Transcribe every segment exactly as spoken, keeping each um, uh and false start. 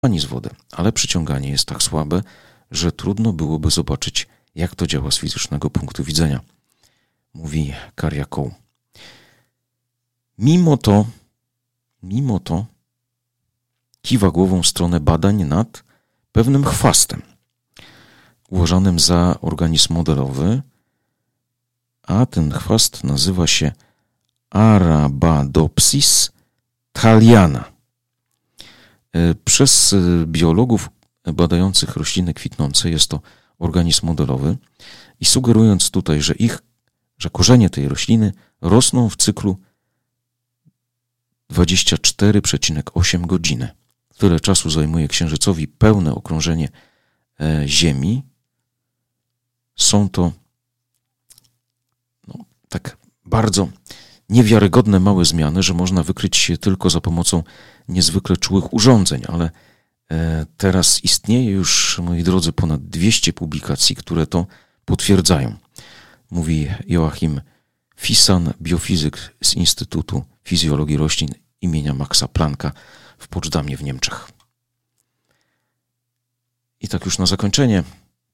ani z wody, ale przyciąganie jest tak słabe, że trudno byłoby zobaczyć, jak to działa z fizycznego punktu widzenia, mówi Kariakow. Mimo to, mimo to kiwa głową w stronę badań nad pewnym chwastem, uważanym za organizm modelowy, a ten chwast nazywa się Arabidopsis thaliana. Przez biologów badających rośliny kwitnące jest to organizm modelowy i sugerując tutaj, że ich, że korzenie tej rośliny rosną w cyklu dwadzieścia cztery przecinek osiem godziny. Tyle czasu zajmuje Księżycowi pełne okrążenie Ziemi. Są to no, tak bardzo niewiarygodne małe zmiany, że można wykryć je tylko za pomocą niezwykle czułych urządzeń, ale teraz istnieje już, moi drodzy, ponad dwieście publikacji, które to potwierdzają. Mówi Joachim Fissan, biofizyk z Instytutu Fizjologii Roślin imienia Maxa Plancka w Poczdamie w Niemczech. I tak już na zakończenie.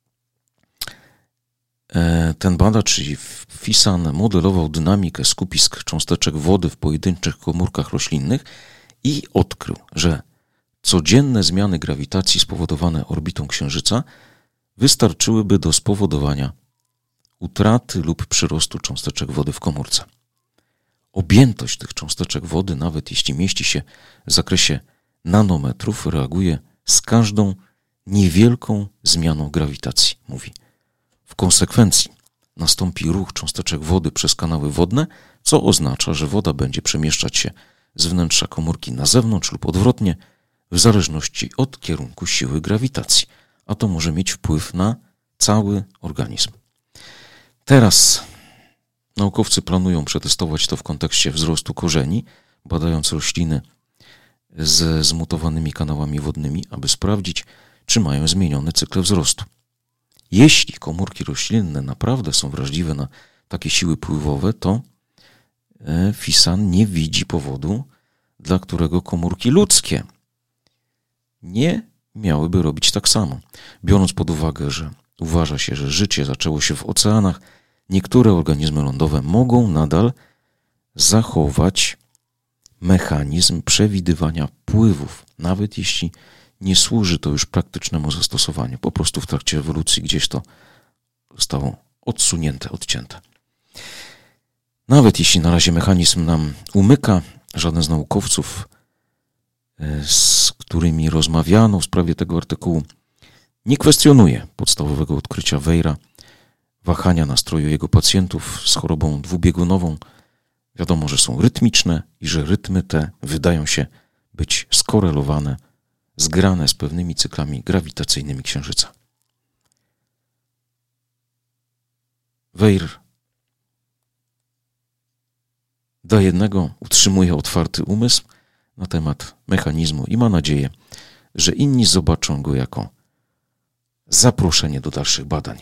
Ten badacz, czyli Fissan, modelował dynamikę skupisk cząsteczek wody w pojedynczych komórkach roślinnych i odkrył, że codzienne zmiany grawitacji spowodowane orbitą Księżyca wystarczyłyby do spowodowania utraty lub przyrostu cząsteczek wody w komórce. Objętość tych cząsteczek wody, nawet jeśli mieści się w zakresie nanometrów, reaguje z każdą niewielką zmianą grawitacji, mówi. W konsekwencji nastąpi ruch cząsteczek wody przez kanały wodne, co oznacza, że woda będzie przemieszczać się z wnętrza komórki na zewnątrz lub odwrotnie, w zależności od kierunku siły grawitacji, a to może mieć wpływ na cały organizm. Teraz naukowcy planują przetestować to w kontekście wzrostu korzeni, badając rośliny z zmutowanymi kanałami wodnymi, aby sprawdzić, czy mają zmieniony cykl wzrostu. Jeśli komórki roślinne naprawdę są wrażliwe na takie siły pływowe, to Fissan nie widzi powodu, dla którego komórki ludzkie nie miałyby robić tak samo. Biorąc pod uwagę, że uważa się, że życie zaczęło się w oceanach, niektóre organizmy lądowe mogą nadal zachować mechanizm przewidywania pływów, nawet jeśli nie służy to już praktycznemu zastosowaniu. Po prostu w trakcie ewolucji gdzieś to zostało odsunięte, odcięte. Nawet jeśli na razie mechanizm nam umyka, żaden z naukowców, z którymi rozmawiano w sprawie tego artykułu, nie kwestionuje podstawowego odkrycia Weira, wahania nastroju jego pacjentów z chorobą dwubiegunową. Wiadomo, że są rytmiczne i że rytmy te wydają się być skorelowane, zgrane z pewnymi cyklami grawitacyjnymi Księżyca. Weir dla jednego utrzymuje otwarty umysł na temat mechanizmu i ma nadzieję, że inni zobaczą go jako zaproszenie do dalszych badań.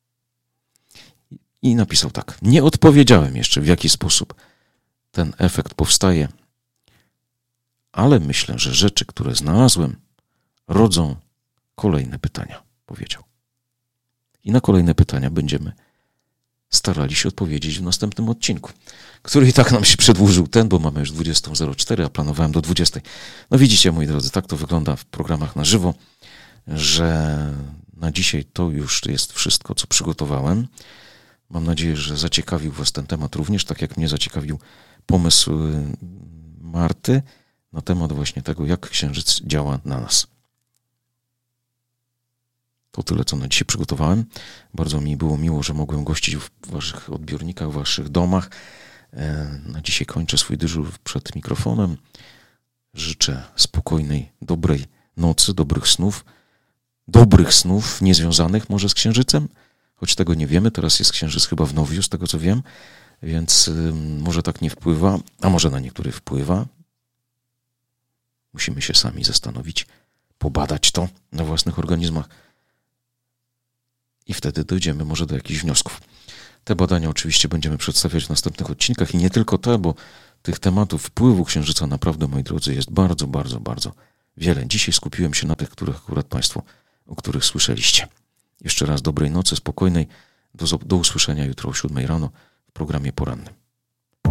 I napisał tak: nie odpowiedziałem jeszcze, w jaki sposób ten efekt powstaje, ale myślę, że rzeczy, które znalazłem, rodzą kolejne pytania, powiedział. I na kolejne pytania będziemy starali się odpowiedzieć w następnym odcinku, który i tak nam się przedłużył ten, bo mamy już dwudziestą zero cztery, a planowałem do dwudziestej. No widzicie, moi drodzy, tak to wygląda w programach na żywo, że na dzisiaj to już jest wszystko, co przygotowałem. Mam nadzieję, że zaciekawił Was ten temat również, tak jak mnie zaciekawił pomysł Marty na temat właśnie tego, jak Księżyc działa na nas. To tyle, co na dzisiaj przygotowałem. Bardzo mi było miło, że mogłem gościć w Waszych odbiornikach, w Waszych domach. Na dzisiaj kończę swój dyżur przed mikrofonem. Życzę spokojnej, dobrej nocy, dobrych snów. Dobrych snów, niezwiązanych może z Księżycem, choć tego nie wiemy. Teraz jest Księżyc chyba w Nowiu, z tego co wiem, więc może tak nie wpływa, a może na niektórych wpływa. Musimy się sami zastanowić, pobadać to na własnych organizmach i wtedy dojdziemy może do jakichś wniosków. Te badania oczywiście będziemy przedstawiać w następnych odcinkach i nie tylko te, bo tych tematów wpływu Księżyca naprawdę, moi drodzy, jest bardzo, bardzo, bardzo wiele. Dzisiaj skupiłem się na tych, których akurat Państwo, o których słyszeliście. Jeszcze raz dobrej nocy, spokojnej. Do, do usłyszenia jutro o siódmej rano w programie porannym.